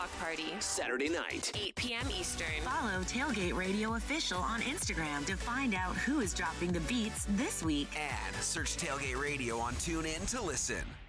Block Party. Saturday night, 8 p.m. Eastern. Follow Tailgate Radio Official on Instagram to find out who is dropping the beats this week. And search Tailgate Radio on TuneIn to listen.